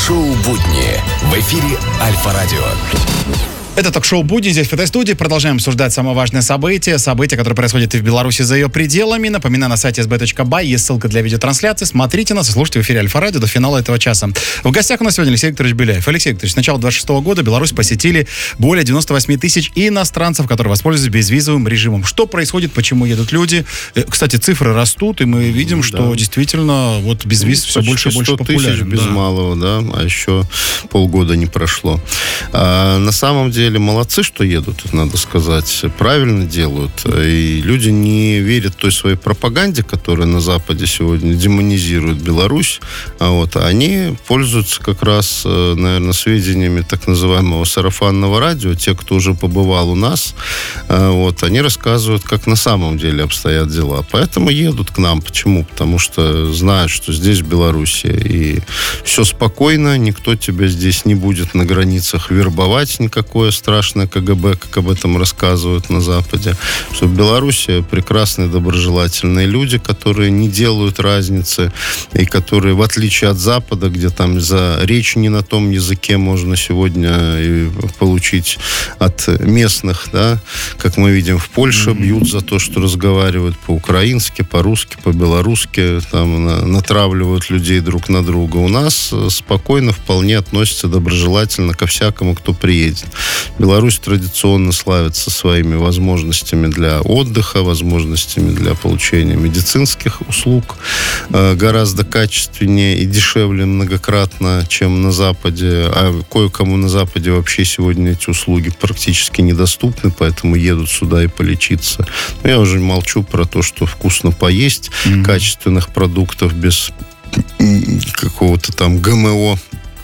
Ток-шоу «Будни» в эфире Альфа-радио. Это ток-шоу «Будни». Здесь в этой студии продолжаем обсуждать самые важные события, которые происходят и в Беларуси за ее пределами. Напоминаю, на сайте sb.by есть ссылка для видеотрансляции. Смотрите нас и слушайте в эфире Альфа-радио до финала этого часа. В гостях у нас сегодня Алексей Викторович Беляев. Алексей Викторович, с начала 2026 года Беларусь посетили более 98 тысяч иностранцев, которые воспользуются безвизовым режимом. Что происходит, почему едут люди? Кстати, цифры растут, и мы видим, что действительно вот безвиз все больше и больше популярен. 100 тысяч без малого, да, а еще полгода не прошло. На самом деле молодцы, что едут, надо сказать, правильно делают. И люди не верят той своей пропаганде, которая на Западе сегодня демонизирует Беларусь. Они пользуются как раз, наверное, сведениями так называемого сарафанного радио. Те, кто уже побывал у нас, они рассказывают, как на самом деле обстоят дела. Поэтому едут к нам. Почему? Потому что знают, что здесь, в Беларуси, и все спокойно, никто тебя здесь не будет на границах вербовать, никакое страшное КГБ, как об этом рассказывают на Западе. Что в Беларуси прекрасные, доброжелательные люди, которые не делают разницы, и которые, в отличие от Запада, где там за речь не на том языке можно сегодня и получить от местных, да, как мы видим, в Польше бьют за то, что разговаривают по-украински, по-русски, по-белорусски, там натравливают людей друг на друга. У нас спокойно вполне относятся доброжелательно ко всякому, кто приедет. Беларусь традиционно славится своими возможностями для отдыха, возможностями для получения медицинских услуг гораздо качественнее и дешевле многократно, чем на Западе. А кое-кому на Западе вообще сегодня эти услуги практически недоступны, поэтому едут сюда и полечиться. Но я уже молчу про то, что вкусно поесть, качественных продуктов без какого-то там ГМО,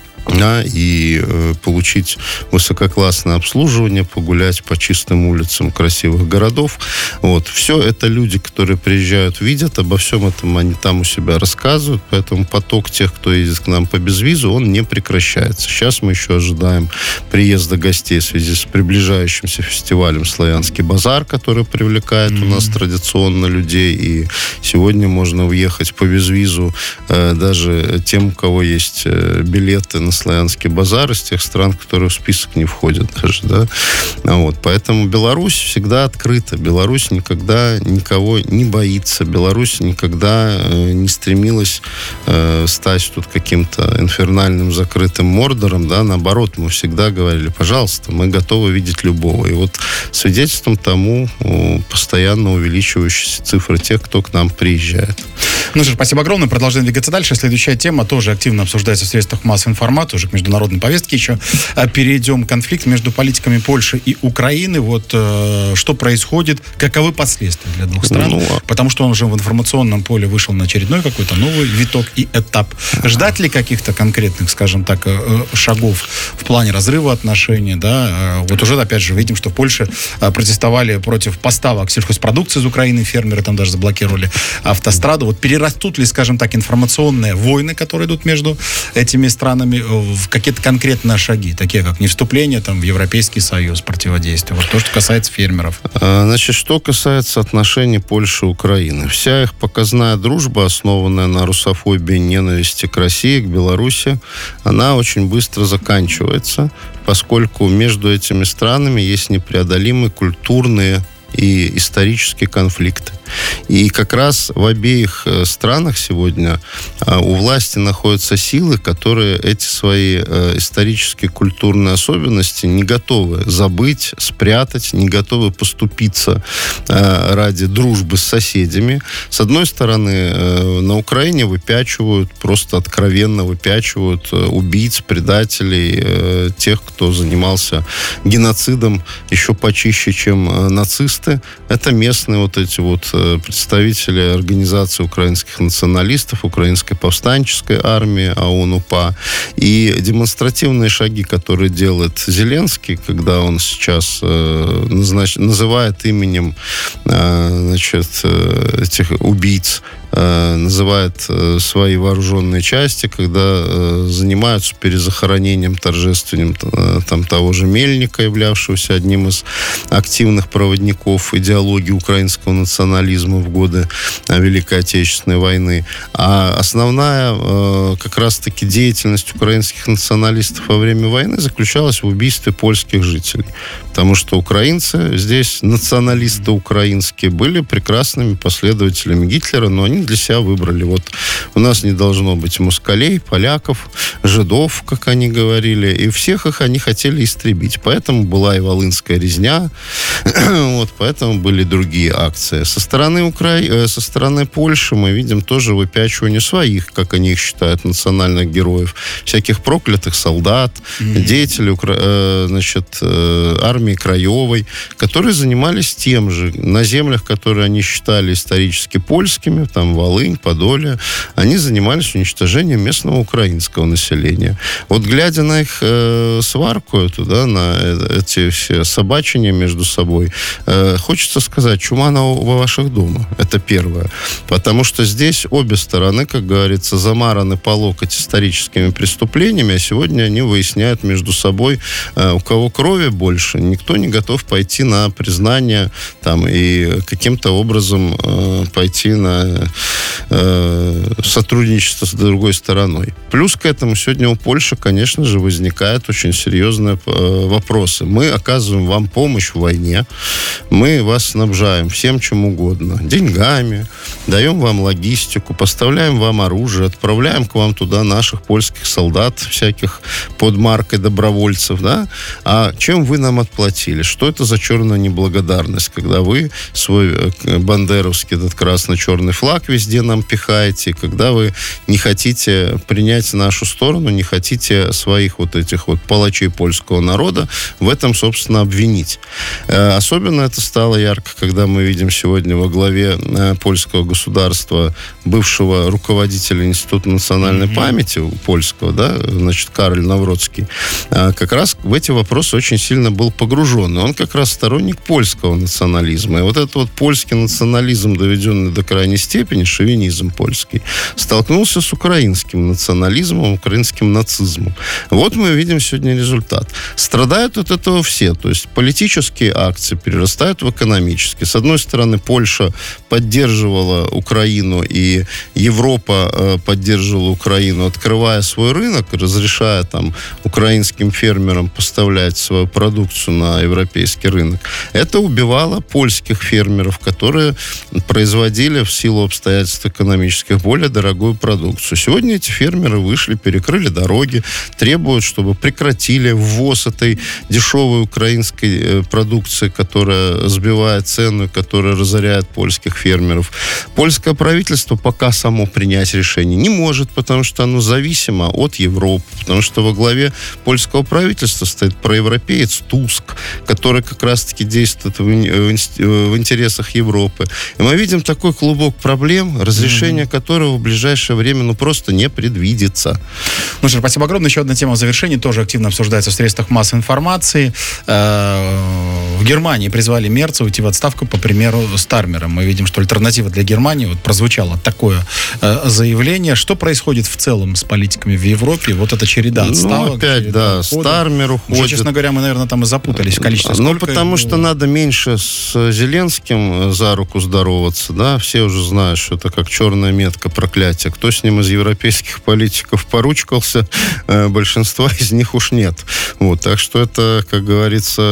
и получить высококлассное обслуживание, погулять по чистым улицам красивых городов. Все это люди, которые приезжают, видят, обо всем этом они там у себя рассказывают, поэтому поток тех, кто едет к нам по безвизу, он не прекращается. Сейчас мы еще ожидаем приезда гостей в связи с приближающимся фестивалем «Славянский базар», который привлекает у нас традиционно людей, и сегодня можно уехать по безвизу даже тем, у кого есть билеты на Славянский базар из тех стран, которые в список не входят даже, да. Поэтому Беларусь всегда открыта. Беларусь никогда никого не боится. Беларусь никогда не стремилась стать тут каким-то инфернальным закрытым Мордором, да. Наоборот, мы всегда говорили, пожалуйста, мы готовы видеть любого. И свидетельством тому постоянно увеличивающиеся цифры тех, кто к нам приезжает. Ну что ж, спасибо огромное. Продолжаем двигаться дальше. Следующая тема тоже активно обсуждается в средствах массовой информации, уже к международной повестке еще перейдем. Конфликт между политиками Польши и Украины. Что происходит, каковы последствия для двух стран, потому что он уже в информационном поле вышел на очередной какой-то новый виток и этап. Ждать ли каких-то конкретных, скажем так, шагов в плане разрыва отношений, да? Уже, опять же, видим, что в Польше протестовали против поставок сельхозпродукции из Украины, фермеры там даже заблокировали автостраду. Перерастут ли, скажем так, информационные войны, которые идут между этими странами, в какие-то конкретные шаги, такие как не вступление в Европейский Союз, противодействие? То, что касается фермеров. Что касается отношений Польши и Украины. Вся их показная дружба, основанная на русофобии, ненависти к России, к Беларуси, она очень быстро заканчивается, поскольку между этими странами есть непреодолимые культурные и исторические конфликты. И как раз в обеих странах сегодня у власти находятся силы, которые эти свои исторические культурные особенности не готовы забыть, спрятать, не готовы поступиться ради дружбы с соседями. С одной стороны, на Украине выпячивают, просто откровенно выпячивают убийц, предателей, тех, кто занимался геноцидом еще почище, чем нацисты. Это местные эти представители организации украинских националистов, Украинской повстанческой армии, ОУН-УПА. И демонстративные шаги, которые делает Зеленский, когда он сейчас называет именем этих убийц называет свои вооруженные части, когда занимаются перезахоронением торжественным там, того же Мельника, являвшегося одним из активных проводников идеологии украинского национализма в годы Великой Отечественной войны. А основная как раз-таки деятельность украинских националистов во время войны заключалась в убийстве польских жителей. Потому что украинцы здесь, националисты украинские, были прекрасными последователями Гитлера, но они для себя выбрали. Вот у нас не должно быть москалей, поляков, жидов, как они говорили, и всех их они хотели истребить. Поэтому была и Волынская резня, вот, поэтому были другие акции. Со стороны Польши мы видим тоже выпячивание своих, как они их считают, национальных героев, всяких проклятых солдат, деятелей армии Краевой, которые занимались тем же. На землях, которые они считали исторически польскими, там Волынь, Подолье, они занимались уничтожением местного украинского населения. Вот глядя на их сварку эту, да, на эти все собачения между собой, хочется сказать, чума во ваших домах. Это первое. Потому что здесь обе стороны, как говорится, замараны по локоть историческими преступлениями, а сегодня они выясняют между собой, у кого крови больше. Никто не готов пойти на признание там, и каким-то образом пойти на сотрудничество с другой стороной. Плюс к этому сегодня у Польши, конечно же, возникают очень серьезные вопросы. Мы оказываем вам помощь в войне, мы вас снабжаем всем, чем угодно. Деньгами, даем вам логистику, поставляем вам оружие, отправляем к вам туда наших польских солдат, всяких под маркой добровольцев, да? А чем вы нам отплатили? Что это за черная неблагодарность, когда вы свой бандеровский этот красно-черный флаг везде нам пихаете, когда вы не хотите принять нашу сторону, не хотите своих вот этих вот палачей польского народа в этом, собственно, обвинить. Особенно это стало ярко, когда мы видим сегодня во главе польского государства бывшего руководителя Института национальной памяти польского, да, значит, Кароль Навроцкий, как раз в эти вопросы очень сильно был погружен. И он как раз сторонник польского национализма. И вот этот вот польский национализм, доведенный до крайней степени, шовинизм польский, столкнулся с украинским национализмом, украинским нацизмом. Вот мы видим сегодня результат. Страдают от этого все. То есть политические акции перерастают в экономические. С одной стороны, Польша поддерживала Украину, и Европа поддерживала Украину, открывая свой рынок, разрешая там украинским фермерам поставлять свою продукцию на европейский рынок. Это убивало польских фермеров, которые производили в силу обстоятельств экономических более дорогую продукцию. Сегодня эти фермеры вышли, перекрыли дороги, требуют, чтобы прекратили ввоз этой дешевой украинской продукции, которая сбивает цену, которая разоряет польских фермеров. Польское правительство пока само принять решение не может, потому что оно зависимо от Европы, потому что во главе польского правительства стоит проевропеец Туск, который как раз-таки действует в интересах Европы. И мы видим такой клубок проблем, разрешение которого в ближайшее время просто не предвидится. Ну что ж, спасибо огромное. Еще одна тема в завершении тоже активно обсуждается в средствах массовой информации. В Германии призвали Мерца уйти в отставку по примеру Стармера. Мы видим, что альтернатива для Германии, вот прозвучало такое заявление. Что происходит в целом с политиками в Европе? Вот эта череда отставок. Ну, опять, да, ухода. Стармер уходит. Уже, честно говоря, мы, наверное, там и запутались в количестве. Ну, потому что надо меньше с Зеленским за руку здороваться, да, все уже знают, что это как черная метка проклятия. Кто с ним из европейских политиков поручкался, большинства из них уж нет. Вот, так что это, как говорится,